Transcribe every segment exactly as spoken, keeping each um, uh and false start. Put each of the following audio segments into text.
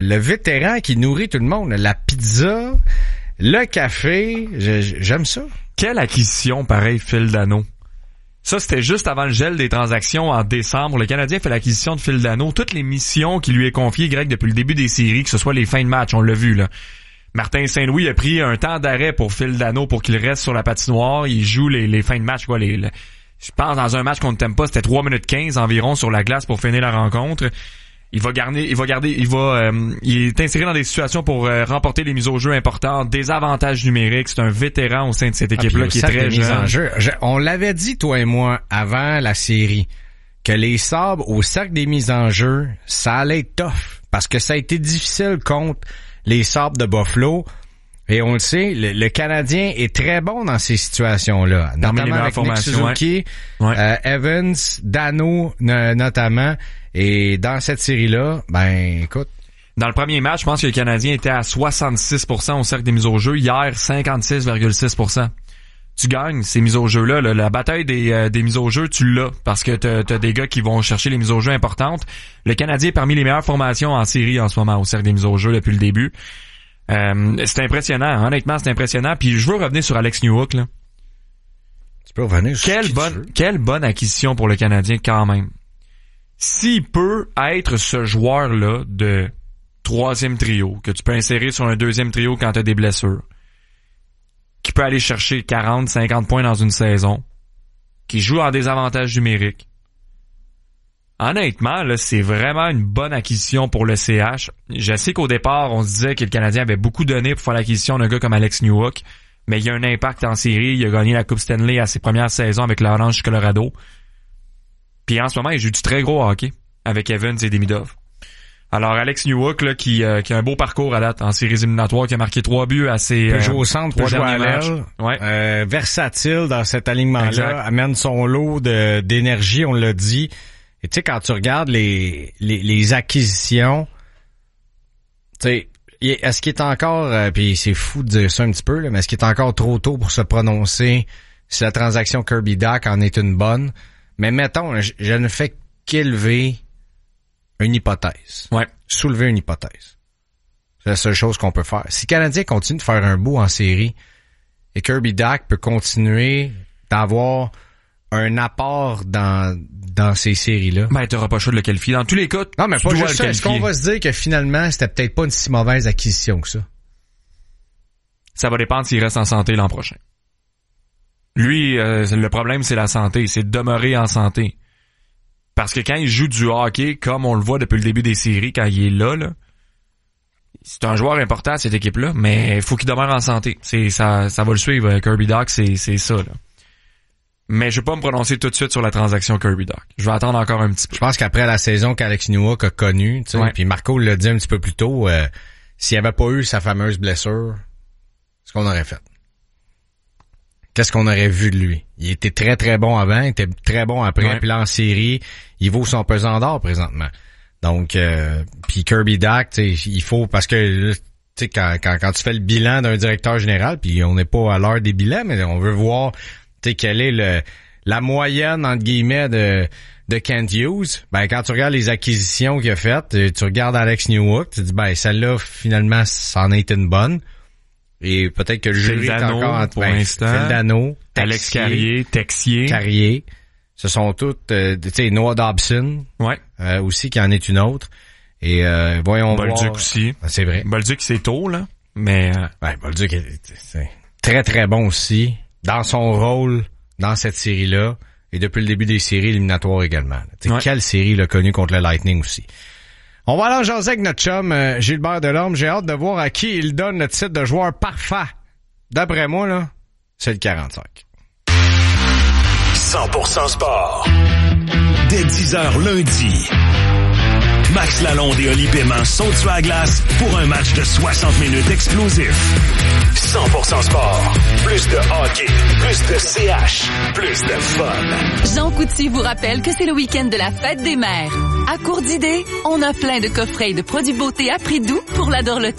le vétéran qui nourrit tout le monde. La pizza, le café, j'aime ça. Quelle acquisition, pareil, Phil Danault. Ça, c'était juste avant le gel des transactions en décembre. Le Canadien fait l'acquisition de Phil Danault. Toutes les missions qui lui est confiées, Greg, depuis le début des séries, que ce soit les fins de match, on l'a vu, là. Martin Saint-Louis a pris un temps d'arrêt pour Phil Danault pour qu'il reste sur la patinoire. Il joue les, les fins de match, quoi. Les, les, je pense, dans un match qu'on ne t'aime pas, c'était trois minutes quinze environ sur la glace pour finir la rencontre. Il va garder, il va garder, il va, euh, il est inséré dans des situations pour euh, remporter les mises au jeu importantes, des avantages numériques. C'est un vétéran au sein de cette équipe-là ah, qui est très jeune. Jeu, je, on l'avait dit, toi et moi, avant la série, que les Sabres au cercle des mises en jeu, ça allait être tough. Parce que ça a été difficile contre les Sabres de Buffalo. Et on le sait, le, le Canadien est très bon dans ces situations-là. Parmi notamment avec Nick Suzuki, ouais. Ouais. Euh, Evans, Danault n- notamment. Et dans cette série-là, ben écoute. Dans le premier match, je pense que le Canadien était à soixante-six pour cent au cercle des mises au jeu. Hier, cinquante-six virgule six pour cent. Tu gagnes ces mises au jeu-là. Là. La bataille des, euh, des mises au jeu, tu l'as. Parce que t'as, t'as des gars qui vont chercher les mises au jeu importantes. Le Canadien est parmi les meilleures formations en série en ce moment au cercle des mises au jeu depuis le début. Euh, c'est impressionnant. Honnêtement, c'est impressionnant. Puis je veux revenir sur Alex Newhook, là. Tu peux revenir sur quelle bonne, quelle bonne acquisition pour le Canadien quand même. S'il peut être ce joueur-là de troisième trio, que tu peux insérer sur un deuxième trio quand tu as des blessures, qui peut aller chercher quarante, cinquante points dans une saison, qui joue en désavantage numérique. Honnêtement, là, c'est vraiment une bonne acquisition pour le C H. Je sais qu'au départ, on se disait que le Canadien avait beaucoup donné pour faire l'acquisition d'un gars comme Alex Newhook, mais il y a un impact en série. Il a gagné la Coupe Stanley à ses premières saisons avec l'Orange du Colorado. Puis en ce moment, il joue du très gros hockey avec Evans et Demidov. Alors Alex Newhook, là, qui, euh, qui a un beau parcours à date en séries éliminatoires, qui a marqué trois buts à ses peut jouer au centre, peut jouer à l'aile, ouais. euh, versatile dans cet alignement-là, exact. Amène son lot de d'énergie, on l'a dit. Et tu sais, quand tu regardes les les, les acquisitions, tu sais, est-ce qu'il est encore, euh, puis c'est fou de dire ça un petit peu, là, mais est-ce qu'il est encore trop tôt pour se prononcer si la transaction Kirby Dach en est une bonne? Mais mettons, je, je ne fais qu'élever une hypothèse. Ouais. Soulever une hypothèse. C'est la seule chose qu'on peut faire. Si le Canadien continue de faire un bout en série et Kirby Dach peut continuer d'avoir un apport dans dans ces séries-là. Ben, t'auras pas le choix de le qualifier. Dans tous les cas, non, mais tu pas dois juste le ça. qualifier. Est-ce qu'on va se dire que finalement, c'était peut-être pas une si mauvaise acquisition que ça? Ça va dépendre s'il reste en santé l'an prochain. Lui, euh, le problème, c'est la santé. C'est de demeurer en santé. Parce que quand il joue du hockey, comme on le voit depuis le début des séries, quand il est là, là, c'est un joueur important, cette équipe-là, mais il faut qu'il demeure en santé. C'est, ça, ça va le suivre. Kirby Dach, c'est, c'est ça, là. Mais je vais pas me prononcer tout de suite sur la transaction Kirby Dach. Je vais attendre encore un petit peu. Je pense qu'après la saison qu'Alex Newhook a connue, tu sais, ouais. puis Marco l'a dit un petit peu plus tôt, euh, s'il avait pas eu sa fameuse blessure, ce qu'on aurait fait? Qu'est-ce qu'on aurait vu de lui? Il était très très bon avant, il était très bon après, ouais. Puis là en série, il vaut son pesant d'or présentement. Donc, euh, puis Kirby Dach, tu sais, il faut, parce que tu sais, quand, quand, quand tu fais le bilan d'un directeur général, puis on n'est pas à l'heure des bilans, mais on veut voir, tu sais, quelle est le la moyenne entre guillemets de de Kent Hughes. Ben quand tu regardes les acquisitions qu'il a faites, tu regardes Alex Newhook, tu te dis ben celle-là finalement ça en a été une bonne. Et peut-être que le jury est encore en pour ben, l'instant. Phil Danault, Alex Carrier, Texier. Carrier. Ce sont toutes, euh, tu sais, Noah Dobson. Ouais. Euh, aussi, qui en est une autre. Et, euh, voyons Bolduc voir. aussi. Ah, c'est vrai. Bolduc, c'est tôt, là. Mais, euh... ouais, Bolduc est, c'est très, très bon aussi. Dans son rôle, dans cette série-là. Et depuis le début des séries éliminatoires également. Tu sais, ouais. Quelle série il a connu contre le Lightning aussi. On va aller en jaser avec notre chum euh, Gilbert Delorme. J'ai hâte de voir à qui il donne le titre de joueur parfait. D'après moi, là, c'est le quarante-cinq. cent pour cent sport. Dès dix heures lundi. Max Lalonde et Oli Paiement sont sur la glace pour un match de soixante minutes explosif. cent pour cent sport. Plus de hockey, plus de C H, plus de fun. Jean Coutu vous rappelle que c'est le week-end de la fête des mères. À court d'idées, on a plein de coffrets et de produits beauté à prix doux pour la dorloter.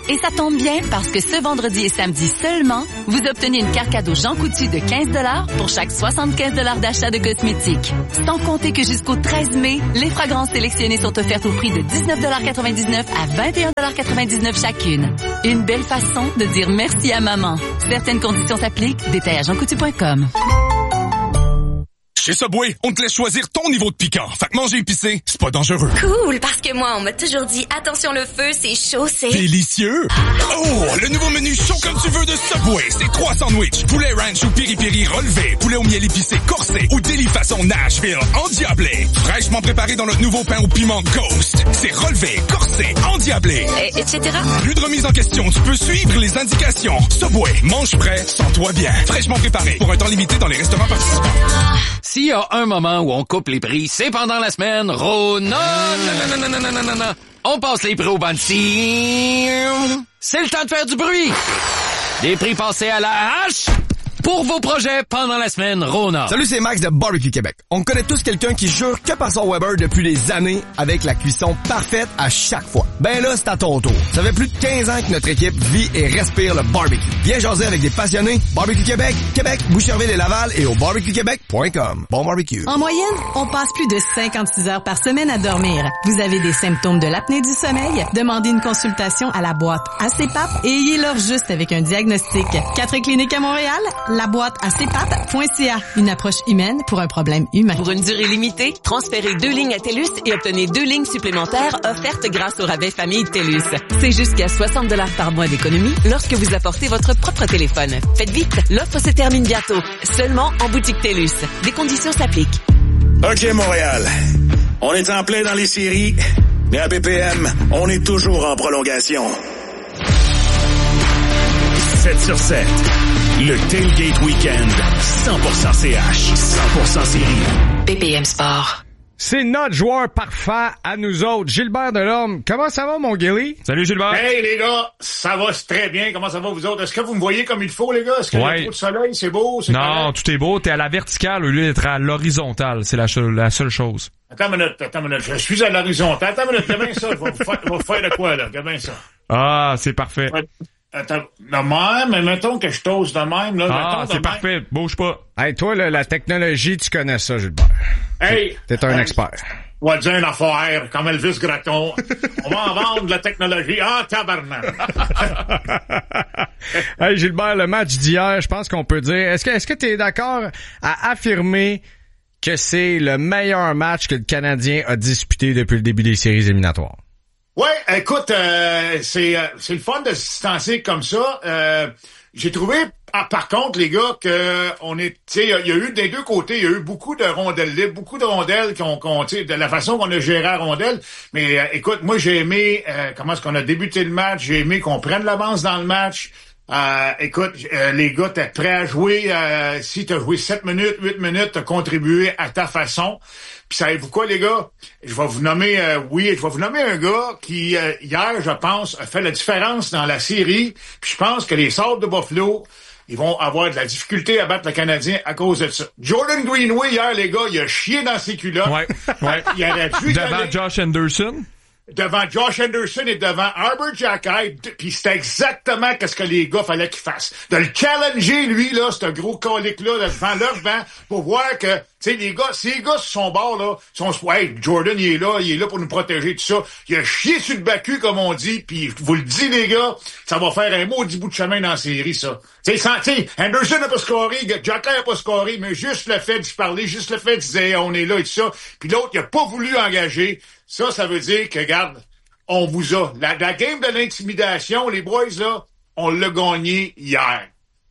Et ça tombe bien parce que ce vendredi et samedi seulement, vous obtenez une carte cadeau Jean Coutu de quinze dollars pour chaque soixante-quinze dollars d'achat de cosmétiques. Sans compter que jusqu'au treize mai, les fragrances sélectionnées sont offertes au prix de dix-neuf quatre-vingt-dix-neuf à vingt et un quatre-vingt-dix-neuf chacune. Une belle façon de dire merci à maman. Certaines conditions s'appliquent. Détails à jean coutu point com. Chez Subway, on te laisse choisir ton niveau de piquant. Fait que manger épicé, c'est pas dangereux. Cool, parce que moi, on m'a toujours dit, attention le feu, c'est chaud, c'est... Délicieux! Oh, le nouveau menu chaud comme tu veux de Subway. C'est trois sandwichs, poulet ranch ou piri-piri relevé, poulet au miel épicé corsé ou délit façon Nashville endiablé. Fraîchement préparé dans notre nouveau pain au piment Ghost. C'est relevé, corsé, endiablé. Et, etc. Plus de remise en question, tu peux suivre les indications. Subway, mange prêt, sens-toi bien. Fraîchement préparé pour un temps limité dans les restaurants participants. S'il y a un moment où on coupe les prix, c'est pendant la semaine Ro... Non, non, non, non, non, non, non, non, non. On passe les prix au banci. C'est le temps de faire du bruit. Des prix passés à la hache pour vos projets pendant la semaine Rona. Salut, c'est Max de Barbecue Québec. On connaît tous quelqu'un qui jure que par son Weber depuis des années avec la cuisson parfaite à chaque fois. Ben là, c'est à ton tour. Ça fait plus de quinze ans que notre équipe vit et respire le barbecue. Viens jaser avec des passionnés. Barbecue Québec, Québec, Boucherville et Laval et au barbecue québec point com. Bon barbecue. En moyenne, on passe plus de cinquante-six heures par semaine à dormir. Vous avez des symptômes de l'apnée du sommeil? Demandez une consultation à la boîte A C P A P et ayez-leur juste avec un diagnostic. Quatre cliniques à Montréal, la boîte A C P A P point C A. Une approche humaine pour un problème humain. Pour une durée limitée, transférez deux lignes à TELUS et obtenez deux lignes supplémentaires offertes grâce au rabais famille TELUS. C'est jusqu'à soixante dollars par mois d'économie lorsque vous apportez votre propre téléphone. Faites vite, l'offre se termine bientôt. Seulement en boutique TELUS. Des conditions s'appliquent. OK, Montréal. On est en plein dans les séries, mais à B P M, on est toujours en prolongation. sept sur sept. Le Tailgate Weekend. cent pour cent C H. cent pour cent série. B P M Sport. C'est notre joueur parfait à nous autres, Gilbert Delorme. Comment ça va, mon Gilly? Salut, Gilbert. Hey, les gars, ça va très bien. Comment ça va, vous autres? Est-ce que vous me voyez comme il faut, les gars? Est-ce qu'il y a trop de soleil? C'est beau? C'est non, correct? tout est beau. T'es à la verticale au lieu d'être à l'horizontale. C'est la, la seule chose. Attends une minute, attends une minute. Je suis à l'horizontale. Attends une minute, regarde bien ça. Je vais vous faire, je vais vous faire de quoi, là? Regarde bien ça. Ah, c'est parfait. Ouais. Attends, de même, mais mettons que je t'ose de même, là. Ah, c'est parfait. Bouge pas. Hey, toi, là, la technologie, tu connais ça, Gilbert. Hey! T'es un hey, expert. On va dire une affaire, comme Elvis Gratton. On va en vendre de la technologie. Ah, tabarnak! Hey, Gilbert, le match d'hier, je pense qu'on peut dire... Est-ce que est-ce que t'es d'accord à affirmer que c'est le meilleur match que le Canadien a disputé depuis le début des séries éliminatoires? Ouais, écoute, euh, c'est euh, c'est le fun de se distancer comme ça. Euh, j'ai trouvé, ah, par contre, les gars, que on est, tu sais, il y, y a eu des deux côtés, il y a eu beaucoup de rondelles libres, beaucoup de rondelles qui ont, qu'on, tu sais, de la façon qu'on a géré la rondelle. Mais euh, écoute, moi j'ai aimé euh, comment est-ce qu'on a débuté le match. J'ai aimé qu'on prenne l'avance dans le match. Euh, écoute, euh, les gars, t'es prêt à jouer. Euh, si t'as joué sept minutes, huit minutes, t'as contribué à ta façon. Puis savez-vous quoi, les gars? Je vais vous nommer, euh, oui, je vais vous nommer un gars qui, euh, hier, je pense, a fait la différence dans la série. Puis je pense que les Sabres de Buffalo, ils vont avoir de la difficulté à battre le Canadien à cause de ça. Jordan Greenway, hier, les gars, il a chié dans ses culottes. Ouais, ouais. Il aurait dû devant aller... Josh Anderson. Devant Josh Anderson et devant Arbor Xhekaj, puis c'était exactement qu'est-ce que les gars fallait qu'ils fassent. De le challenger, lui, là, ce gros colique-là, devant leur banc, pour voir que, tu sais, les gars, si les gars sur son bord, là, sont, ouais, Jordan, il est là, il est là pour nous protéger, tout ça. Il a chié sur le bacu, comme on dit, puis vous le dis, les gars, ça va faire un maudit bout de chemin dans la série, ça. Tu sais, Anderson n'a pas scoré, Xhekaj n'a pas scoré, mais juste le fait d'y parler, juste le fait de dire, hey, on est là et tout ça. Puis l'autre, il a pas voulu engager. Ça, ça veut dire que, regarde, on vous a. La, la game de l'intimidation, les boys, là, on l'a gagné hier.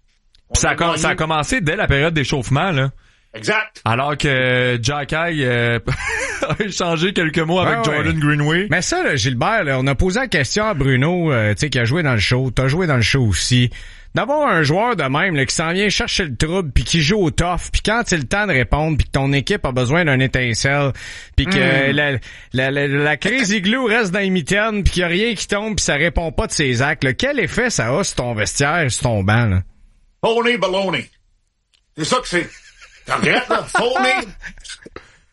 Ça a, com- ça a commencé dès la période d'échauffement, là. Exact. Alors que Xhekaj euh, a échangé quelques mots avec ouais, Jordan ouais. Greenway. Mais ça, là, Gilbert, là, on a posé la question à Bruno, euh, tu sais, qui a joué dans le show. T'as joué dans le show aussi. D'avoir un joueur de même là, qui s'en vient chercher le trouble puis qui joue au tough, puis quand c'est le temps de répondre, puis que ton équipe a besoin d'un étincelle, puis que mm. la, la, la, la crazy glue reste dans les mitaines, puis qu'il y a rien qui tombe, puis ça répond pas de ses actes, là, quel effet ça a sur ton vestiaire, sur ton banc? Là? Phony baloney. C'est ça que c'est. T'en regardes, là? Phony.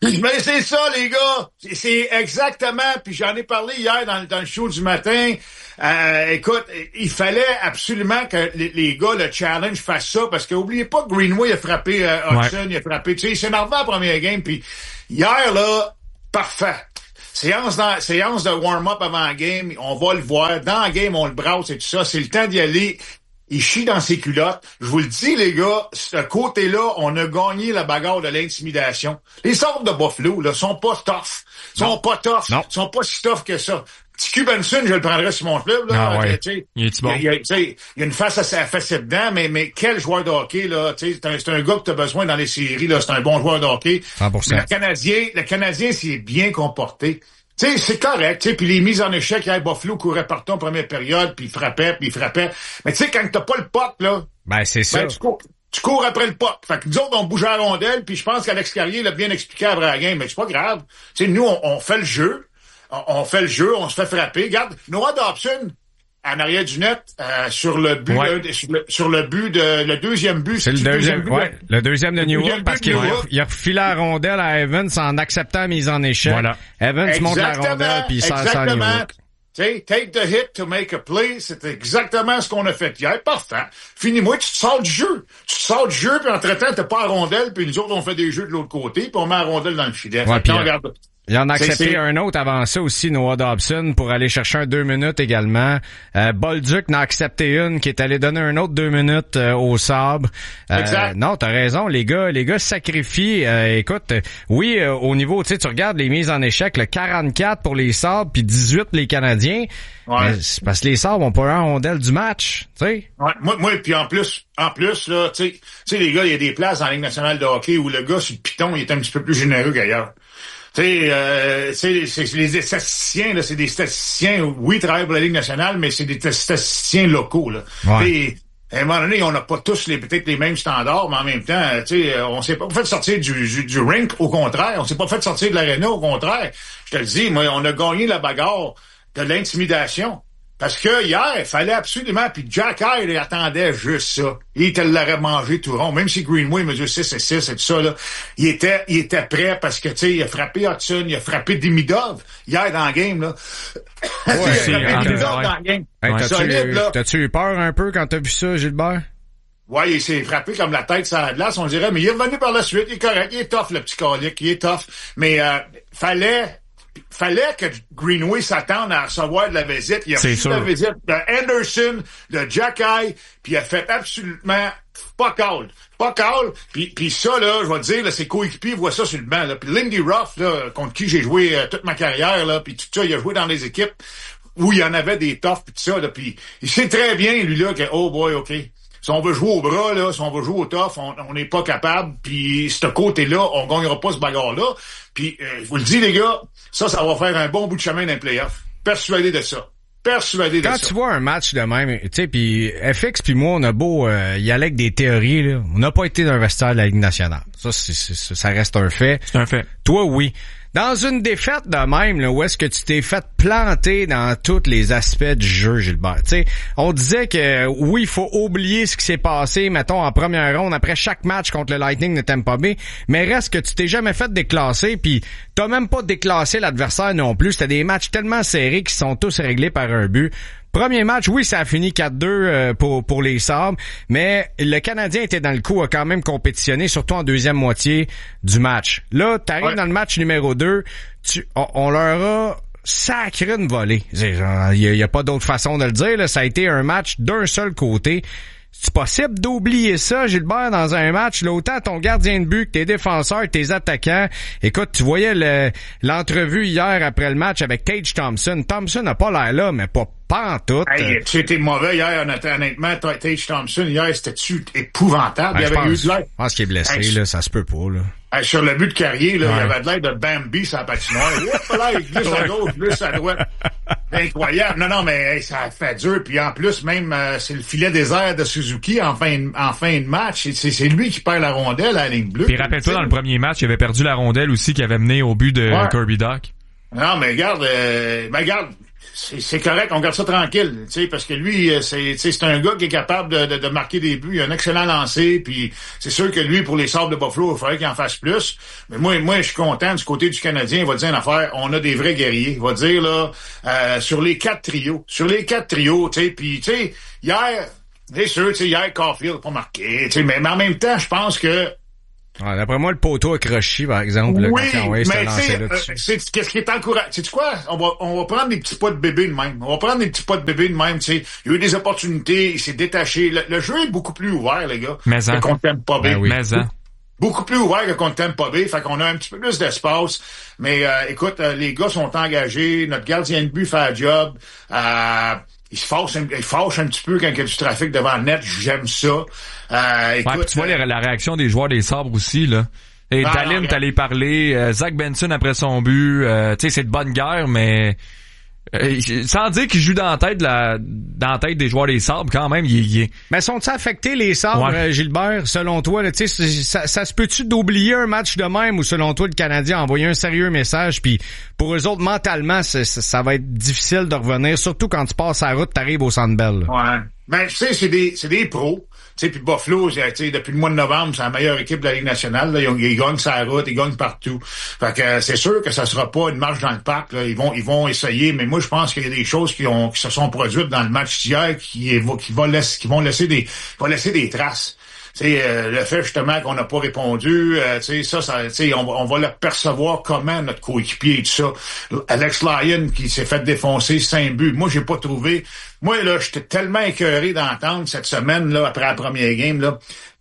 Mais c'est ça, les gars. C'est, c'est exactement. Puis j'en ai parlé hier dans, dans le show du matin. Euh, écoute, il fallait absolument que les, les gars, le challenge, fassent ça parce que oubliez pas que Greenway a frappé euh, Hudson, ouais. il a frappé. Tu sais, il s'est énervé à la première game. Puis hier, là, parfait. Séance, dans, séance de warm-up avant la game, on va le voir. Dans la game, on le brasse et tout ça. C'est le temps d'y aller. Il chie dans ses culottes. Je vous le dis, les gars, ce côté-là, on a gagné la bagarre de l'intimidation. Les sortes de Buffalo, là, sont pas tough. Sont non. pas tough. Non. Sont pas si tough que ça. T Q Benson, je le prendrais sur mon club, là. Ah ouais. Il, il est bon. Il, il, il y a une face à, à fesser dedans, mais, mais quel joueur de hockey, là. C'est un, c'est un gars que t'as besoin dans les séries, là. C'est un bon joueur de hockey. cent pour cent. Mais le Canadien, le Canadien s'est bien comporté. Tu sais, c'est correct, tu sais, puis les mises en échec, hier, Buffalo courait partout en première période, puis il frappait, puis il frappait. Mais tu sais, quand t'as pas le puck, là... Ben, c'est ça. Ben, tu, cours, tu cours après le puck. Fait que nous autres, on bouge à la rondelle, puis je pense qu'Alex Carrier l'a bien expliqué après la game, mais c'est pas grave. Tu sais, nous, on, on fait le jeu, on, on fait le jeu, on se fait frapper. Regarde, Noah Dobson, en arrière du net, euh, sur le but, ouais. là, sur, le, sur le but de, le deuxième but. C'est le deuxième, deuxième but, ouais. Le deuxième de New York, parce qu'il a, il a refilé la rondelle à Evans en acceptant la mise en échec. Voilà. Evans exactement, monte la rondelle, puis il sort ça à New York. Tu sais, take the hit to make a play, c'est exactement ce qu'on a fait hier. Parfait. Finis-moi, tu te sors du jeu. Tu te sors du jeu, puis entre-temps, t'as pas la rondelle, puis nous autres, on fait des jeux de l'autre côté, puis on met la rondelle dans le filet. Ouais, puis, regarde. Il en a accepté c'est, c'est... un autre avant ça aussi, Noah Dobson, pour aller chercher un deux minutes également. Euh, Bolduc en a accepté une qui est allé donner un autre deux minutes euh, au sabre. Euh, exact. Non, t'as raison, les gars, les gars sacrifient. Euh, écoute, oui, euh, au niveau, tu sais, tu regardes les mises en échec, le quarante-quatre pour les sabres, puis dix-huit les Canadiens. Ouais. C'est parce que les sabres ont pas eu un rondelle du match, tu sais. Ouais, moi, moi, puis en plus, en plus, là, tu sais, tu sais, les gars, il y a des places dans la Ligue nationale de hockey où le gars sur le piton, il est un petit peu plus généreux qu'ailleurs. Tu sais, euh, c'est, c'est les statisticiens, là, c'est des statisticiens, oui, ils travaillent pour la Ligue nationale, mais c'est des statisticiens locaux, là. Ouais. À un moment donné, on n'a pas tous les peut-être les mêmes standards, mais en même temps, tu sais, on s'est pas fait sortir du, du, du rink, au contraire. On s'est pas fait sortir de l'aréna, au contraire. Je te le dis, moi, on a gagné la bagarre de l'intimidation. Parce que hier, il fallait absolument, puis Jack Hyde, il attendait juste ça. Il te l'aurait mangé tout rond. Même si Greenway mesure six et six et tout ça, là, il était, il était prêt parce que, tu sais, il a frappé Hudson, il a frappé Demidov hier dans le game, là. Ouais, il a frappé Demidov ouais. dans le game. Hey, t'as-tu, solide, là. T'as-tu eu peur un peu quand t'as vu ça, Gilbert? Ouais, il s'est frappé comme la tête sur la glace, on dirait, mais il est revenu par la suite, il est correct, il est tough, le petit calique, il est tough. Mais, euh, fallait, fallait que Greenway s'attende à recevoir de la visite. Il a reçu la visite de Anderson, de Jack Hyde, puis il a fait absolument pas call. Pas call. Puis, puis ça, là, je vais te dire, là, ses coéquipiers voient ça sur le banc. Là. Puis Lindy Ruff, là, contre qui j'ai joué euh, toute ma carrière, là, puis tout ça, il a joué dans les équipes où il y en avait des toughs, puis tout ça. Là, puis il sait très bien, lui, là, que, oh boy, OK. Si on veut jouer au bras, là, si on veut jouer au tough, on n'est pas capable. Puis ce côté-là, on gagnera pas ce bagarre-là. Puis euh, je vous le dis, les gars, ça, ça va faire un bon bout de chemin dans les playoffs. Persuadé de ça. Persuadé de Quand ça. Quand tu vois un match de même, tu sais, puis F X puis moi, on a beau euh, y aller avec des théories, là, on n'a pas été dans le vestiaire de la Ligue nationale. Ça, c'est, c'est, ça reste un fait. C'est un fait. Toi, oui. Dans une défaite de même, là, où est-ce que tu t'es fait planter dans tous les aspects du jeu, Gilbert? Tu sais, on disait que oui, il faut oublier ce qui s'est passé, mettons, en première ronde, après chaque match contre le Lightning de Tampa Bay, mais reste que tu t'es jamais fait déclasser, puis t'as même pas déclassé l'adversaire non plus. C'était des matchs tellement serrés qui sont tous réglés par un but. Premier match, oui, ça a fini quatre deux euh, pour pour les Sabres, mais le Canadien était dans le coup, a quand même compétitionné, surtout en deuxième moitié du match. Là, t'arrives ouais. dans le match numéro deux, tu, on, on leur a sacré une volée. Il y, y a pas d'autre façon de le dire. Là. Ça a été un match d'un seul côté. C'est possible d'oublier ça, Gilbert, dans un match, là, autant ton gardien de but que tes défenseurs, tes attaquants. Écoute, tu voyais le, l'entrevue hier après le match avec Tage Thompson. Thompson n'a pas l'air là, mais pas pas en tout. Hey, c'était mauvais hier, honnêtement. Tage Thompson, hier, c'était-tu épouvantable. Ben, il avait pense, eu de l'air. Je pense qu'il est blessé, hey, là. Ça se peut pas, là. Hey, sur le but de Carrier, là, ouais. il avait de l'air de Bambi sur la patinoire. Oups, là, il glisse à gauche, glisse à droite. Incroyable. Non, non, mais hey, ça a fait dur. Puis en plus, même, euh, c'est le filet désert de Suzuki en fin, en fin de match. C'est, c'est lui qui perd la rondelle à la ligne bleue. Puis rappelle-toi, dans le premier match, il avait perdu la rondelle aussi qui avait mené au but de ouais. Kirby Dach. Non, mais regarde, euh, ben regarde, c'est, c'est correct, on garde ça tranquille, tu sais, parce que lui, c'est, c'est un gars qui est capable de, de, de marquer des buts, il a un excellent lancer, puis c'est sûr que lui, pour les Sabres de Buffalo, il faudrait qu'il en fasse plus. Mais moi, moi, je suis content du côté du Canadien, il va dire une affaire, on a des vrais guerriers. Il va dire, là, euh, sur les quatre trios, sur les quatre trios, tu sais, puis tu sais, hier, c'est sûr, tu sais, hier, Caulfield n'a pas marqué, tu sais, mais, mais en même temps, je pense que Ouais, d'après moi, le poteau a croché, par exemple. Là, oui, quand mais tu sais, euh, c'est, qu'est-ce qui est encourageant? Tu sais quoi? On va, on va prendre des petits pas de bébé de même. On va prendre des petits pas de bébé de même, tu sais. Il y a eu des opportunités, il s'est détaché. Le, le jeu est beaucoup plus ouvert, les gars. Mais que contre Tampa Bay. Ben oui. Mais hein. Beaucoup plus ouvert que contre Tampa Bay. Fait qu'on a un petit peu plus d'espace. Mais, euh, écoute, euh, les gars sont engagés. Notre gardien de but fait un job. Euh, Il se fâche, il fâche un petit peu quand il y a du trafic devant le net. J'aime ça. Euh, écoute, ouais, tu vois euh, la réaction des joueurs des Sabres aussi, là. Et ben, Dallin, t'allais parler, euh, Zach Benson après son but, euh, tu sais, c'est de bonne guerre, mais euh, sans dire qu'il joue dans la tête de la, dans la tête des joueurs des Sabres, quand même, il, il est... Mais sont-ils affectés, les Sabres, ouais. euh, Gilbert, selon toi, tu sais, ça, ça se peut-tu d'oublier un match de même ou selon toi, le Canadien a envoyé un sérieux message, puis pour eux autres, mentalement, ça, ça va être difficile de revenir, surtout quand tu passes la route, t'arrives au Centre Bell. Ouais. Ben, tu sais, c'est des, c'est des pros. Tu sais, puis Buffalo, tu sais, depuis le mois de novembre, c'est la meilleure équipe de la Ligue nationale. Là. Ils, ils gagnent sa route, ils gagnent partout. Fait que c'est sûr que ça sera pas une marche dans le parc. Là. Ils vont, ils vont essayer, mais moi je pense qu'il y a des choses qui ont, qui se sont produites dans le match d'hier qui, qui vont laisser, qui vont laisser des, vont laisser des traces. T'sais, euh, le fait justement qu'on n'a pas répondu, euh, t'sais, ça, ça t'sais, on, on va le percevoir comment notre coéquipier et tout ça. Alex Lyon qui s'est fait défoncer cinq buts. Moi, j'ai pas trouvé. Moi, là, j'étais tellement écœuré d'entendre cette semaine, là, après la première game, là.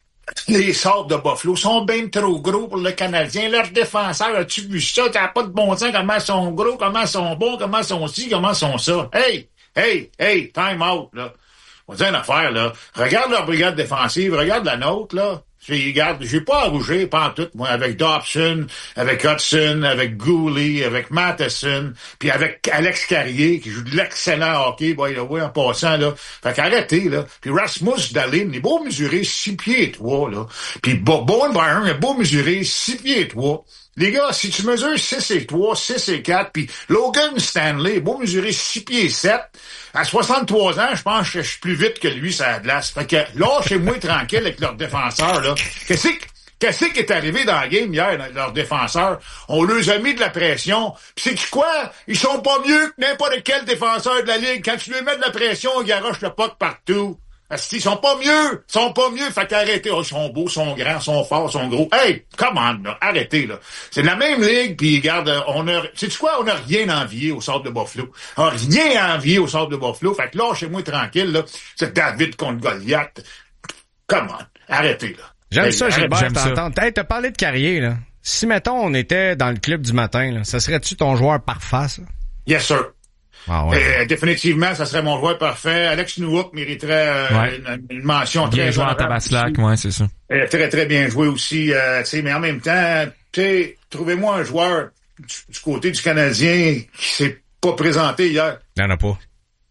Les Sabres de Buffalo sont bien trop gros pour le Canadien. Leurs défenseurs, as-tu vu ça? T'as pas de bon sens, comment ils sont gros, comment ils sont bons, comment ils sont ci, comment ils sont ça. Hey! Hey! Hey! Time out, là. On va dire une affaire, là. Regarde leur brigade défensive, regarde la nôtre, là. Regarde, j'ai pas à rougir, pas en tout, moi, avec Dobson, avec Hudson, avec Gooley, avec Matheson, puis avec Alex Carrier, qui joue de l'excellent hockey, by the way, en passant, là. Fait qu'arrêtez, là. Puis Rasmus Dahlin, il est beau mesurer six pieds et trois, là. Puis Bowen Byron, il est beau mesurer six pieds et trois. Les gars, si tu mesures six et trois, six et quatre, puis Logan Stanley, beau mesurer six pieds et sept, à soixante-trois ans, je pense que je suis plus vite que lui, ça a glace. Fait que lâchez-moi tranquille avec leurs défenseurs, là. Qu'est-ce que, qu'est-ce qui est arrivé dans la game hier, leurs défenseurs? On leur a mis de la pression. Puis c'est quoi? Ils sont pas mieux que n'importe quel défenseur de la Ligue. Quand tu lui mets de la pression, ils garochent le puck partout. Parce qu'ils sont pas mieux, ils sont pas mieux, fait qu'arrêtez, oh, ils sont beaux, ils sont grands, ils sont forts, ils sont gros. Hey, come on, là, arrêtez, là. C'est de la même ligue, puis regarde, on a, sais-tu quoi, on a rien envié au Sabres de Buffalo. On a rien envié au Sabres de Buffalo, fait que là, chez moi, tranquille, là, c'est David contre Goliath. Come on, arrêtez, là. J'aime hey, ça, Gilbert, j'aime t'entends. Hey, t'as parlé de Carrier, là. Si, mettons, on était dans le club du matin, là, ça serait-tu ton joueur parfait, ça? Yes, sir. Ah ouais. Euh, définitivement, ça serait mon joueur parfait. Alex Newhook mériterait euh, ouais. une, une mention bien très joué en Tabaslac, ouais, c'est ça. Euh, très, très bien joué aussi. Euh, mais en même temps, trouvez-moi un joueur du, du côté du Canadien qui s'est pas présenté hier. Il n'y en a pas.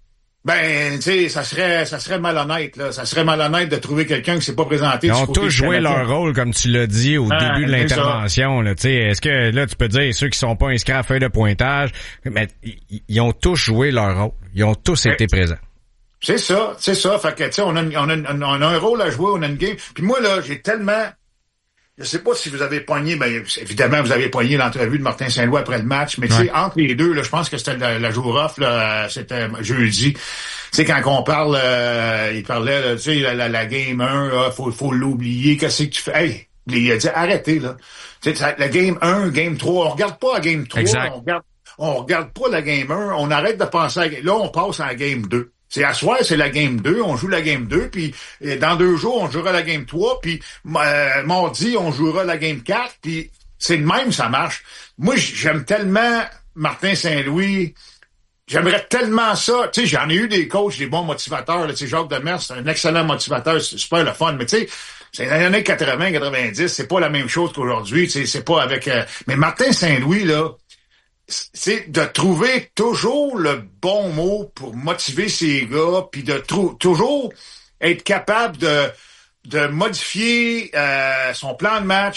Ben, tu sais, ça serait, ça serait malhonnête, là. Ça serait malhonnête de trouver quelqu'un qui s'est pas présenté. Ils ont tous joué leur rôle, comme tu l'as dit au ah, début de l'intervention, là. Tu sais, est-ce que, là, tu peux dire, ceux qui sont pas inscrits à la feuille de pointage, mais ils ont tous joué leur rôle. Ils ont tous ouais. été présents. C'est ça, c'est ça. Fait que, tu sais, on a, on, a, on a un rôle à jouer, on a une game. Puis moi, là, j'ai tellement... Je sais pas si vous avez pogné, ben évidemment vous avez pogné l'entrevue de Martin Saint-Louis après le match, mais tu sais, entre les deux, là, je pense que c'était la, la jour off, là, c'était jeudi. Tu sais, quand on parle, euh, il parlait, tu sais, la, la, la game un, là, faut, faut l'oublier, qu'est-ce que tu fais? Hey, il a dit arrêtez, là. Tu sais, la game un, game trois, on regarde pas la game trois, exact. on regarde, on regarde pas la game un, on arrête de penser à la, là, on passe à la game deux. C'est à soir, c'est la game deux, on joue la game deux, puis dans deux jours, on jouera la game trois, puis euh, mardi, on jouera la game quatre, puis c'est le même, ça marche. Moi, j'aime tellement Martin Saint-Louis, j'aimerais tellement ça. Tu sais, j'en ai eu des coachs, des bons motivateurs, tu sais, Jacques Demers, c'est un excellent motivateur, c'est super le fun, mais tu sais, c'est dans les années quatre-vingts, quatre-vingt-dix, c'est pas la même chose qu'aujourd'hui, tu sais, c'est pas avec... Euh, mais Martin Saint-Louis, là, c'est de trouver toujours le bon mot pour motiver ces gars, puis de trou- toujours être capable de de modifier euh, son plan de match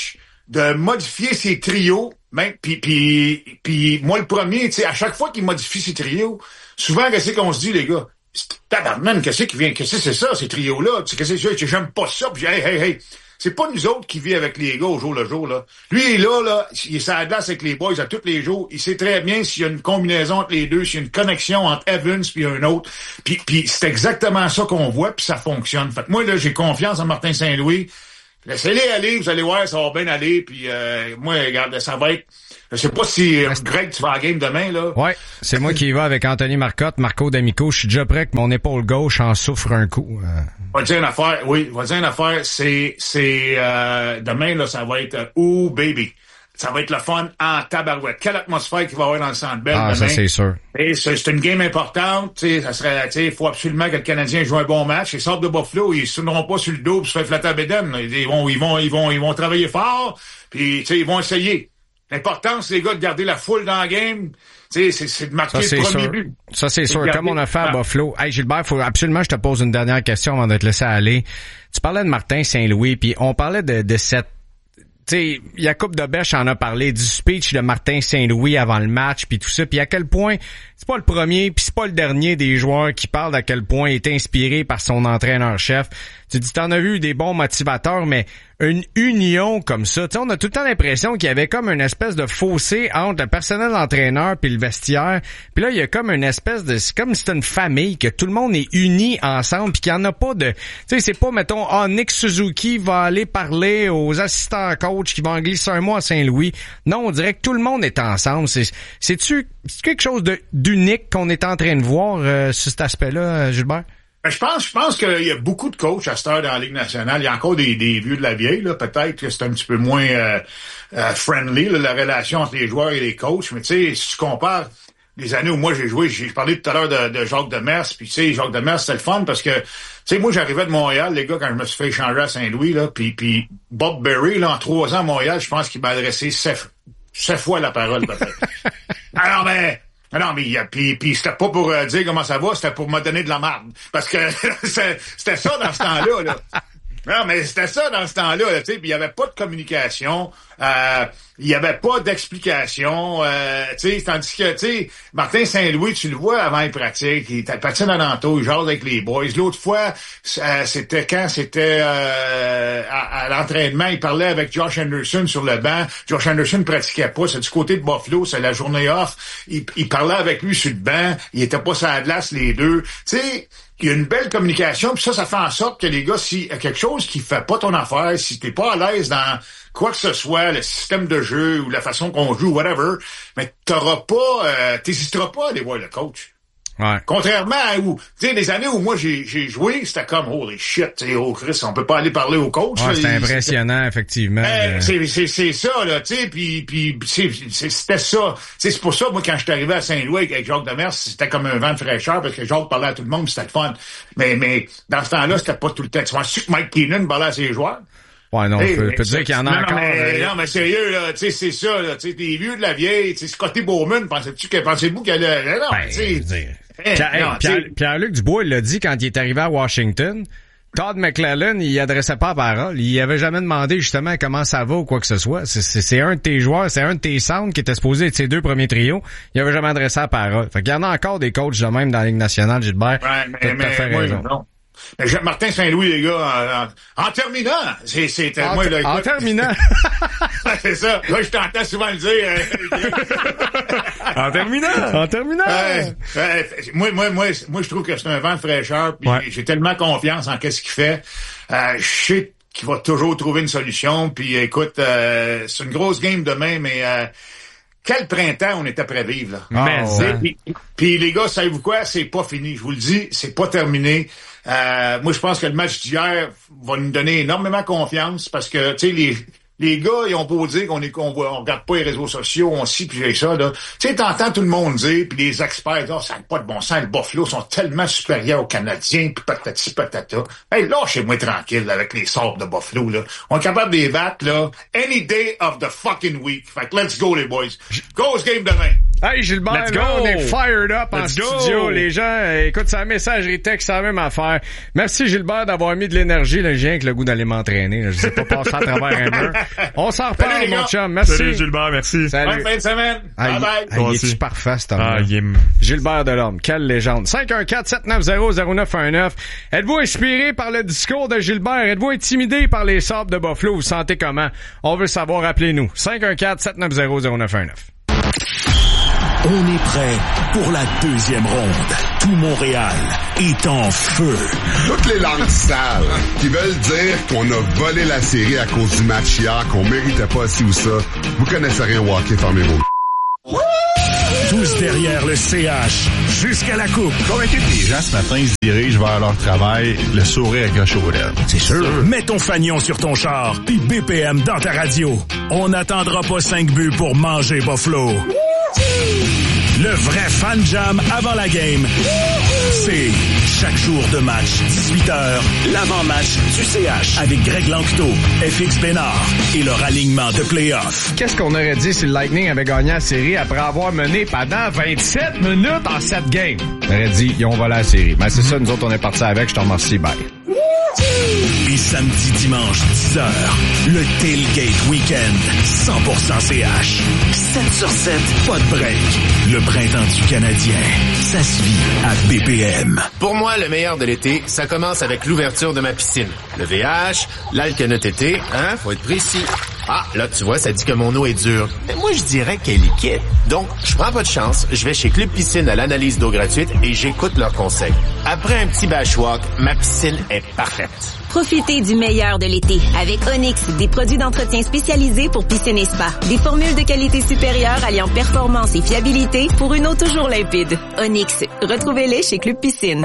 de modifier ses trios, même, puis puis puis moi le premier, tu sais, à chaque fois qu'il modifie ses trios, souvent qu'est-ce qu'on se dit les gars, tabarnak, qu'est-ce qui vient, qu'est-ce que c'est ça ces trios là, tu sais, qu'est-ce que c'est, j'aime pas ça, puis hey hey hey, c'est pas nous autres qui vivent avec les gars au jour le jour là. Lui il est là là, il est sur la glace avec les boys à tous les jours, il sait très bien s'il y a une combinaison entre les deux, s'il y a une connexion entre Evans puis un autre, puis puis c'est exactement ça qu'on voit puis ça fonctionne. Fait que moi là j'ai confiance en Martin Saint-Louis. Laissez-les aller, vous allez voir, ça va bien aller, puis euh, moi, regarde, ça va être... Je sais pas si, euh, Greg, tu vas à la game demain, là. Ouais, c'est moi qui y va avec Anthony Marcotte, Marco D'Amico, je suis déjà prêt que mon épaule gauche en souffre un coup. Euh... On va dire une affaire, oui, on va dire une affaire, c'est, c'est, euh, demain, là, ça va être, euh, oh, baby. Ça va être le fun en tabarouette. Quelle atmosphère qu'il va y avoir dans le Centre Bell ah, demain. Ça, c'est sûr. Et c'est, c'est une game importante. Tu sais, ça serait, tu sais, il faut absolument que le Canadien joue un bon match. Les sortes de Buffalo, ils se tourneront pas sur le dos pour se faire flatter à bédaine. Ils vont, ils vont, ils vont, ils vont travailler fort. Puis, tu sais, ils vont essayer. L'important, c'est, les gars, de garder la foule dans la game. Tu sais, c'est, c'est de marquer ça, le premier sûr. but. Ça, c'est sûr. Garder... Comme on a fait à Buffalo. Hey, Gilbert, faut absolument que je te pose une dernière question avant de te laisser aller. Tu parlais de Martin Saint-Louis, puis on parlait de, de cette tu sais, Jacob Debesch en a parlé du speech de Martin Saint-Louis avant le match puis tout ça, puis à quel point c'est pas le premier puis c'est pas le dernier des joueurs qui parlent d'à quel point il est inspiré par son entraîneur-chef. Tu dis t'en as vu des bons motivateurs, mais une union comme ça, tu sais, on a tout le temps l'impression qu'il y avait comme une espèce de fossé entre le personnel entraîneur puis le vestiaire. Puis là, il y a comme une espèce de, c'est comme si c'était une famille, que tout le monde est uni ensemble puis qu'il y en a pas de, tu sais, c'est pas, mettons, ah, Nick Suzuki va aller parler aux assistants coach qui vont en glisser un mois à Saint-Louis. Non, on dirait que tout le monde est ensemble. C'est, c'est-tu, c'est quelque chose de, d'unique qu'on est en train de voir euh, sur cet aspect-là, Gilbert? Ben, je pense, je pense qu'il y a beaucoup de coachs à cette heure dans la Ligue nationale. Il y a encore des, des vieux de la vieille, là. Peut-être que c'est un petit peu moins euh, euh, friendly, là, la relation entre les joueurs et les coachs. Mais tu sais, si tu compares les années où moi j'ai joué, j'ai parlé tout à l'heure de, de Jacques Demers, puis tu sais, Jacques Demers, c'était le fun parce que, tu sais, moi j'arrivais de Montréal, les gars, quand je me suis fait échanger à Saint-Louis, là, puis puis Bob Berry, là, en trois ans à Montréal, je pense qu'il m'a adressé sept, sept fois la parole, peut-être. Alors, ben... Non, mais puis puis c'était pas pour euh, dire comment ça va, c'était pour me donner de la marde. Parce que c'était ça dans ce temps-là, là. Non, mais c'était ça dans ce temps-là, là, tu sais, puis il y avait pas de communication, euh, il y avait pas d'explication, euh, tu sais, tandis que, tu sais, Martin Saint-Louis, tu le vois avant les pratiques, il patine à l'entour, il jase avec les boys. L'autre fois, euh, c'était quand c'était euh, à, à l'entraînement, il parlait avec Josh Anderson sur le banc. Josh Anderson pratiquait pas, c'est du côté de Buffalo, c'est la journée off. Il, il parlait avec lui sur le banc, il était pas sur la glace les deux. Tu sais, il y a une belle communication, puis ça, ça fait en sorte que les gars, s'il y a quelque chose qui fait pas ton affaire, si t'es pas à l'aise dans quoi que ce soit, le système de jeu ou la façon qu'on joue, whatever, mais t'auras pas, euh, t'hésiteras pas à aller voir le coach. Ouais. Contrairement à où, tu sais, les années où moi j'ai, j'ai joué, c'était comme, holy shit, tu sais, oh Chris, on peut pas aller parler au coach. Ouais, là, c'était il, impressionnant, c'était, effectivement. Euh, de... c'est, c'est, c'est ça, là, tu sais, puis, puis c'est, c'est, c'était ça. C'est, c'est pour ça, moi, quand je suis arrivé à Saint-Louis avec Jacques Demers, c'était comme un vent de fraîcheur, parce que Jacques parlait à tout le monde, c'était le fun. Mais, mais, dans ce temps-là, c'était pas tout le temps. Tu vois, que Mike Keenan parlait à ses joueurs. Ouais, non, hey, je peux, peux dire qu'il y en a non, encore. Mais, euh... non, mais sérieux, là, tu sais, c'est ça, là, tu sais, t'es vieux de la vieille, tu sais, Scotty Bowman, pensais-tu que, pensez-vous qu'elle a, non, ben, tu sais. Hey, Pierre, hey, Pierre, Pierre-Luc Dubois, il l'a dit quand il est arrivé à Washington. Todd McClellan, il adressait pas la parole. Il avait jamais demandé justement comment ça va ou quoi que ce soit. C'est, c'est, c'est un de tes joueurs, c'est un de tes centres qui était supposé être ses deux premiers trios. Il avait jamais adressé la parole. Fait qu'il y en a encore des coachs de même dans la Ligue nationale, Gilbert. Ouais, mais, T'as mais, tout à fait moi, raison. Non. Mais Martin Saint-Louis, les gars, en, en, en terminant, c'est, c'est, en, moi, là, en écoute, terminant. c'est ça. Là, je t'entends souvent le dire. Euh, en terminant. En terminant. Euh, euh, moi, moi, moi, moi, je trouve que c'est un vent de fraîcheur. Puis ouais. J'ai tellement confiance en qu'est-ce qu'il fait. Euh, je sais qu'il va toujours trouver une solution. Puis écoute, euh, c'est une grosse game demain, mais euh, quel printemps on est après vivre, là. Mais oh, ouais. Puis, puis les gars, savez-vous quoi? C'est pas fini. Je vous le dis, c'est pas terminé. Euh, moi, je pense que le match d'hier va nous donner énormément confiance parce que, tu sais, les... Les gars, ils ont beau dire qu'on est qu'on voit, on regarde pas les réseaux sociaux, on ci puis j'ai ça, là. Tu sais, t'entends tout le monde dire, puis les experts, oh, ça n'a pas de bon sens, les Buffalo sont tellement supérieurs aux Canadiens, puis patati patata. Hey, lâchez-moi tranquille là, avec les sorts de Buffalo, là. On est capable de les battre, là, any day of the fucking week. Fait que let's go, les boys. Grosse game demain. Hey Gilbert, let's go. Là, on est fired up en let's studio. Go. Les gens, euh, écoute, c'est un messagerie texte, c'est la même affaire. Merci Gilbert d'avoir mis de l'énergie. Là, j'ai rien que le goût d'aller m'entraîner. Là. Je sais pas passer à travers un mur. On s'en reparle, Salut, les mon gars. chum. Merci. Salut, Gilbert, merci. Salut. Bonne fin de semaine. Ah, Bye il- bye. ah, Toi il aussi. est-tu parfait, cet homme-là? Ah, il est... Gilbert Delorme, quelle légende. cinq un quatre, sept neuf zéro, zéro neuf un neuf. Êtes-vous inspiré par le discours de Gilbert? Êtes-vous intimidé par les sabres de Buffalo? Vous sentez comment? On veut savoir, appelez-nous. cinq un quatre, sept neuf zéro, zéro neuf un neuf. On est prêt pour la deuxième ronde. Tout Montréal est en feu. Toutes les langues sales qui veulent dire qu'on a volé la série à cause du match hier, qu'on méritait pas ci ou ça. Vous connaissez rien au hockey, fermez vos... Tous derrière le C H, jusqu'à la coupe. Convaincu que les gens ce matin se dirigent vers leur travail, le sourire accroché aux lèvres. C'est sûr. Mets ton fanion sur ton char, puis B P M dans ta radio. On n'attendra pas cinq buts pour manger Buffalo. Le vrai fan jam avant la game, c'est chaque jour de match, dix-huit heures, l'avant-match du C H avec Greg Lanctot, F X Bénard et leur alignement de play-off. Qu'est-ce qu'on aurait dit si le Lightning avait gagné la série après avoir mené pendant vingt-sept minutes en sept games? On aurait dit, ils ont volé la série. Mais c'est ça, nous autres, on est partis avec. Je te remercie, bye. Et samedi, dimanche, dix heures, le Tailgate Weekend, cent pour cent C H. sept sur sept, pas de break. Le printemps du Canadien, ça se vit à B P M. Pour moi, le meilleur de l'été, ça commence avec l'ouverture de ma piscine. Le V H, l'Alcana T T, hein, faut être précis. Ah, là, tu vois, ça dit que mon eau est dure. Mais moi, je dirais qu'elle est liquide. Donc, je prends pas de chance, je vais chez Club Piscine à l'analyse d'eau gratuite et j'écoute leurs conseils. Après un petit bashwalk, ma piscine est parfaite. Profitez du meilleur de l'été avec Onyx, des produits d'entretien spécialisés pour piscine et spa. Des formules de qualité supérieure alliant performance et fiabilité pour une eau toujours limpide. Onyx, retrouvez-les chez Club Piscine.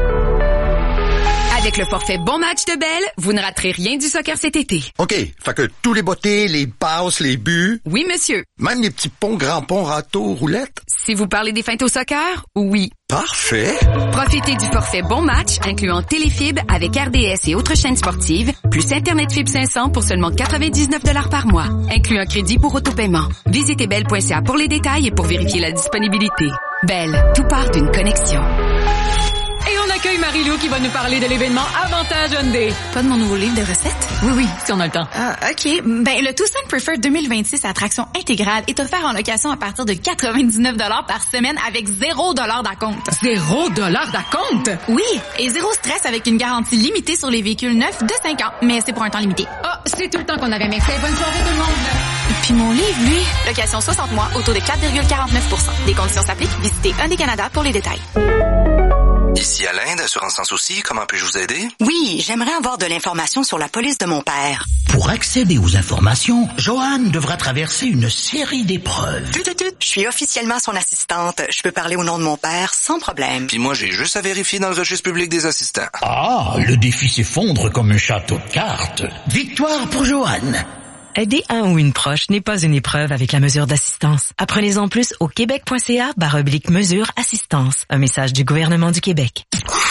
Avec le forfait Bon Match de Bell, vous ne raterez rien du soccer cet été. OK, fait que tous les bottées, les passes, les buts... Oui, monsieur. Même les petits ponts, grands ponts, râteaux, roulettes... Si vous parlez des feintes au soccer, oui. Parfait. Profitez du forfait Bon Match, incluant Téléfibre avec R D S et autres chaînes sportives, plus Internet Fibre cinq cents pour seulement quatre-vingt-dix-neuf dollars par mois, inclut un crédit pour autopaiement. Visitez bell point c a pour les détails et pour vérifier la disponibilité. Bell, tout part d'une connexion. Et on accueille Marie-Lou qui va nous parler de l'événement Avantage Hyundai. Pas de mon nouveau livre de recettes? Oui, oui, si on a le temps. Ah, OK. Ben, le Tucson Preferred deux mille vingt-six à traction intégrale est offert en location à partir de quatre-vingt-dix-neuf dollars par semaine avec zéro dollar d'acompte. Zéro dollar d'acompte? Oui, et zéro stress avec une garantie limitée sur les véhicules neufs de cinq ans, mais c'est pour un temps limité. Ah, oh, c'est tout le temps qu'on avait. Merci. Bonne soirée tout le monde. Puis mon livre, lui, location soixante mois, au taux de quatre virgule quarante-neuf pour cent. Des conditions s'appliquent. Visitez Hyundai Canada pour les détails. Ici Alain d'Assurance Sans Souci, comment puis-je vous aider? Oui, j'aimerais avoir de l'information sur la police de mon père. Pour accéder aux informations, Joanne devra traverser une série d'épreuves. Tut, tut, tut. Je suis officiellement son assistante. Je peux parler au nom de mon père sans problème. Puis moi, j'ai juste à vérifier dans le registre public des assistants. Ah, le défi s'effondre comme un château de cartes. Victoire pour Joanne. Aider un ou une proche n'est pas une épreuve avec la mesure d'assistance. Apprenez-en plus au québec point c a barre oblique mesure assistance. Un message du gouvernement du Québec.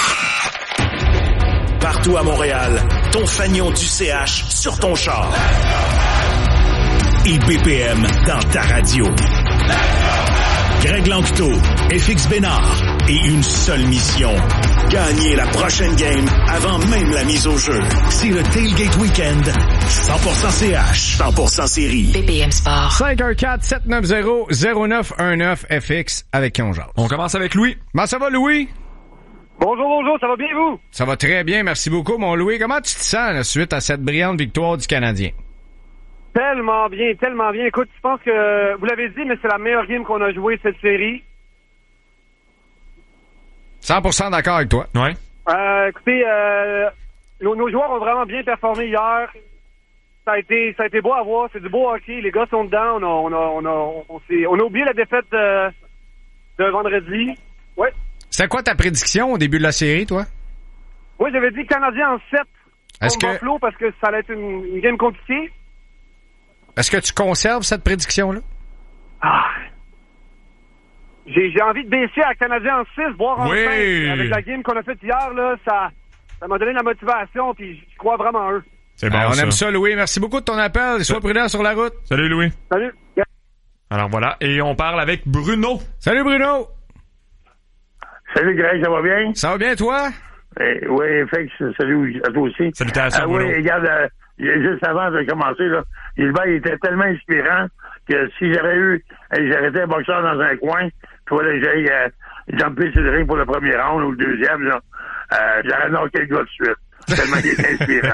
Partout à Montréal, ton fanion du C H sur ton char. Et B P M dans ta radio. Greg Lanctot, F X Bénard et une seule mission. Gagner la prochaine game avant même la mise au jeu. C'est le Tailgate Weekend. cent pour cent C H, cent pour cent série. B P M Sport. cinq un quatre, sept neuf zéro, zéro neuf un neuf F X avec qui on jase. On commence avec Louis. Comment ça va, Louis? Bonjour, bonjour, ça va bien, vous? Ça va très bien, merci beaucoup, mon Louis. Comment tu te sens là, suite à cette brillante victoire du Canadien? Tellement bien, tellement bien. Écoute, je pense que, vous l'avez dit, mais c'est la meilleure game qu'on a jouée cette série. cent pour cent d'accord avec toi. Ouais. Euh, écoutez, euh, nos, nos joueurs ont vraiment bien performé hier. Ça a été, ça a été beau à voir. C'est du beau hockey. Les gars sont dedans. On a, on a, on a, on, s'est, on a oublié la défaite de, de vendredi. Ouais. C'était quoi ta prédiction au début de la série, toi? Oui, j'avais dit Canadien en sept Est-ce contre que... Buffalo parce que ça allait être une, une game compliquée. Est-ce que tu conserves cette prédiction-là? Ah. J'ai, j'ai envie de baisser à Canadien en six, voire en oui. cinq. Avec la game qu'on a faite hier, là, ça, ça m'a donné de la motivation, puis je crois vraiment en eux. C'est bon, euh, on ça. aime ça, Louis. Merci beaucoup de ton appel. Sois prudent sur la route. Salut, Louis. Salut. Alors voilà, et on parle avec Bruno. Salut, Bruno. Salut, Greg, ça va bien? Ça va bien, toi? Eh, oui, fait que salut à toi aussi. Salutations, ah, Bruno. Oui, regarde, euh, juste avant de commencer, là, Gilbert, il était tellement inspirant que si j'aurais eu, j'aurais été un boxeur dans un coin, puis voilà, j'allais euh, jumper sur le ring pour le premier round ou le deuxième, là, euh, j'aurais knocké le gars de suite. Tellement il est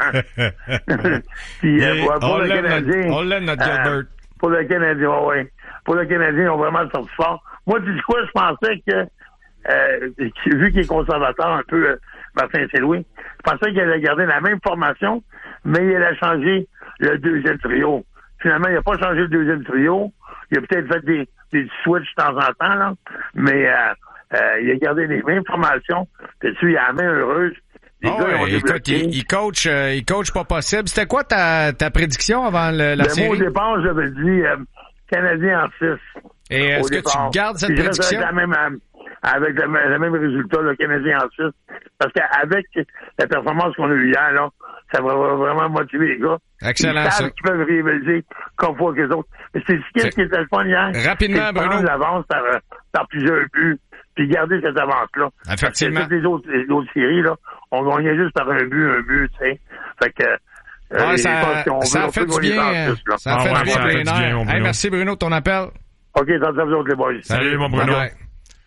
inspirant. Puis, euh, pour, pour le Canadien... On l'aime, notre Gilbert. Euh, pour le Canadien, ouais, ouais. Pour le Canadien, ils ont vraiment sorti fort. Moi, tu dis quoi, je pensais que, euh, vu qu'il est conservateur un peu, euh, Martin Saint-Louis, je pensais qu'il allait garder la même formation, mais il allait changer le deuxième trio. Finalement, il n'a pas changé le deuxième trio. Il a peut-être fait des, des switches de temps en temps, là, mais euh, euh, il a gardé les mêmes formations. Puis tu il a la main heureuse. Les oh, gars, ils ont écoute, il, il coach, euh, il coach pas possible. C'était quoi ta, ta prédiction avant le, la ben, série? Moi, au départ, j'avais dit euh, Canadien en six. Et est-ce que départ. tu gardes cette Puis prédiction? Avec, la même, avec le, le même résultat, le Canadien en six. Parce qu'avec la performance qu'on a eue hier, là, ça va vraiment motiver les gars. Excellent, Ils savent ça. qu'ils peuvent rivaliser comme fois que les autres. Mais c'est ce qui était le fun hier. Rapidement, Bruno. Bruno. l'avance par, par plusieurs buts, puis garder cette avance-là. Effectivement. Parce que toutes les autres, les autres séries, là, on gagnait juste par un but, un but, tu sais. Fait que... Ah, euh, ça, on ça veut, a fait on du peut bien. gagner dans six, là. Ça a Ah fait ouais, du bien ça a pour fait les du bien, nerfs. mon Hey, Bruno. merci Bruno de ton appel. OK, ça te vous autres, les boys. Salut, mon Bruno. Bye-bye.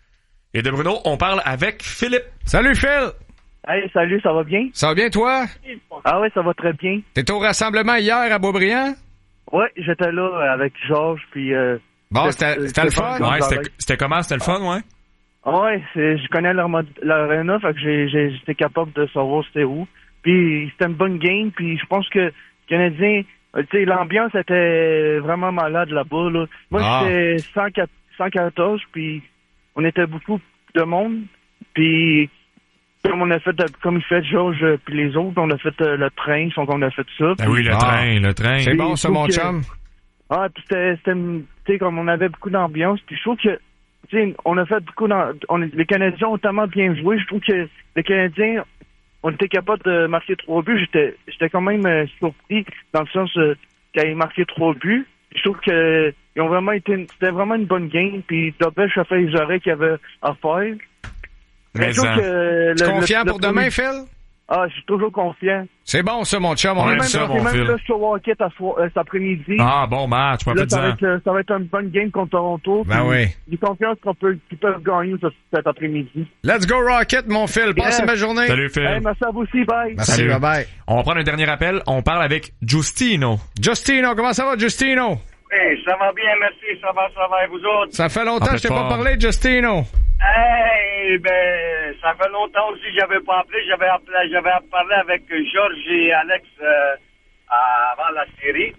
Et de Bruno, on parle avec Philippe. Salut Phil. Hey, salut, ça va bien? Ça va bien toi? Ah ouais, ça va très bien. T'étais au rassemblement hier à Beaubriand? Ouais, j'étais là euh, avec Georges, puis... Euh, bon, c'était, c'était le fun? Ouais, c'était, c'était comment? C'était le fun, ouais? Ouais, c'est, je connais l'aréna, fait que j'ai, j'ai, j'étais capable de savoir c'était où. Puis c'était une bonne game, puis je pense que les Canadiens, tu sais, l'ambiance était vraiment malade là-bas, là. Moi, Ah. j'étais cent quatorze, puis on était beaucoup de monde, puis comme on a fait, comme il fait Georges puis les autres, on a fait euh, le train, donc on a fait ça. Ah oui, le Ah. train, le train. C'est bon ça, mon que- chum. Ah, puis c'était, c'était, tu sais, comme on avait beaucoup d'ambiance, puis je trouve que, tu sais, on a fait beaucoup d'am- on, les Canadiens ont tellement bien joué, je trouve que les Canadiens, on était capable de marquer trois buts, j'étais, j'étais quand même euh, surpris, dans le sens euh, qu'ils avaient marqué trois buts. Je trouve que ils ont vraiment été, c'était vraiment une bonne game, puis Dobel, ça fait les oreilles qu'il y avait à faire. Mais je trouve en- que Tu es le- confiant le- pour le demain, premier- Phil? Ah, je suis toujours confiant. C'est bon ça, mon chum, on Ouais, aime même ça. ça, C'est mon même Phil. là, sur Rocket à so- euh, cet après-midi. Ah, bon match, pas Là, fait ça, va dire. être, euh, ça va être une bonne game contre Toronto. Ben puis oui. J'ai confiance qu'on peut, qu'ils peuvent gagner ce- cet après-midi. Let's go Rocket, mon Phil. Passe Yeah. une belle journée. Salut, Phil. Hey, merci à vous aussi, bye. Merci, Salut. bye bye. On va prendre un dernier appel. On parle avec Justino. Justino, comment ça va, Justino? Hey, ça va bien, merci, ça va, ça va, et vous autres? Ça fait longtemps En que je t'ai fait pas fort. parlé, Justino. Hey, ben, ça fait longtemps aussi que j'avais pas appelé, j'avais appelé, j'avais parlé avec Georges et Alex euh, avant la série.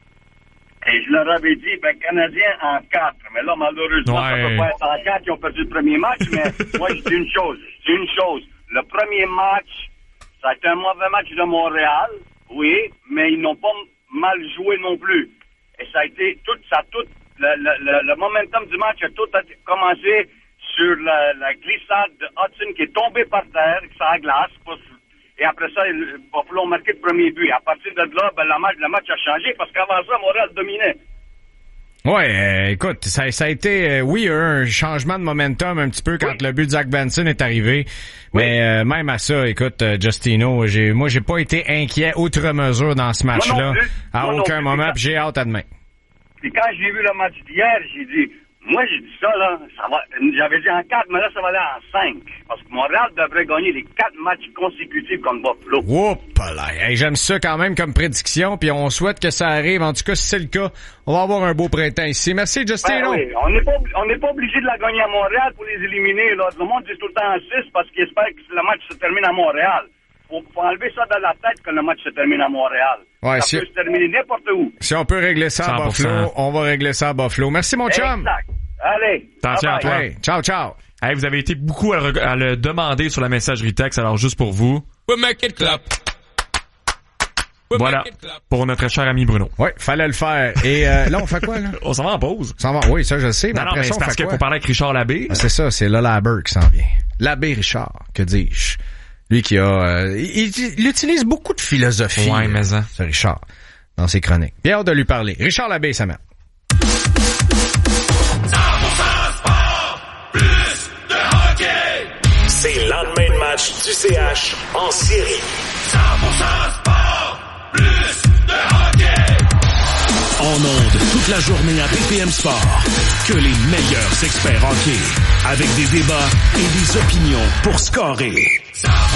Et je leur avais dit, ben, Canadien en quatre. Mais là, malheureusement, Ouais. ça peut pas être en quatre, ils ont perdu le premier match, mais moi, je dis une chose, je dis une chose. Le premier match, ça a été un mauvais match de Montréal, oui, mais ils n'ont pas mal joué non plus. Et ça a été tout, ça a tout, le, le, le, le momentum du match a tout a commencé sur la, la glissade de Hudson qui est tombé par terre, sur la glace, pour- et après ça, il va falloir marquer le premier but. À partir de là, ben, la match, le match a changé parce qu'avant ça, Montréal dominait. Ouais, euh, écoute, ça, ça a été, euh, oui, il y a eu un changement de momentum un petit peu quand le but de Zach Benson est arrivé. Mais euh, même à ça, écoute, euh, Justino, j'ai, moi, j'ai pas été inquiet outre mesure dans ce match-là, non plus. à Moi non aucun plus. moment. Puis j'ai hâte à demain. Puis quand j'ai vu le match d'hier, j'ai dit, moi, j'ai dit ça, là, ça va, j'avais dit en quatre, mais là, ça va aller en cinq. Parce que Montréal devrait gagner les quatre matchs consécutifs contre Buffalo. Oups là, hey, j'aime ça quand même comme prédiction, puis on souhaite que ça arrive. En tout cas, si c'est le cas, on va avoir un beau printemps ici. Merci, Justino. Ben oui, on n'est pas, on n'est pas obligé de la gagner à Montréal pour les éliminer, là. Le monde dit tout le temps en six parce qu'il espère que le match se termine à Montréal. Faut, faut enlever ça dans la tête que le match se termine à Montréal. Ouais, ça si- peut se terminer n'importe où. Si on peut régler ça à cent pour cent. Buffalo, on va régler ça à Buffalo. Merci, mon chum. Exact. Allez. Attention à bye-bye. toi. Hey, ciao, ciao. Hey, vous avez été beaucoup à, le- à le demander sur la messagerie texte, alors juste pour vous. We make it clap. We Voilà, make it clap. pour notre cher ami Bruno. Ouais, fallait le faire. Et euh, là, on fait quoi, là? On s'en va en pause. Ça va, oui, ça, je le sais. Mais Non, non, après mais ça, c'est on parce fait qu'il quoi? faut parler avec Richard Labbé. Ah, c'est ça, c'est là Laber qui s'en vient. L'abbé Richard, que dis-je? Lui qui a... Euh, il, il utilise beaucoup de philosophie. Ouais, mais hein. C'est Richard, dans ses chroniques. Bien hâte de lui parler. Richard Labbé, ça mène. C'est le lendemain de match du C H en série. cent pour cent sport, plus En ondes toute la journée à B P M Sport. Que les meilleurs experts hockey. Avec des débats et des opinions pour scorer.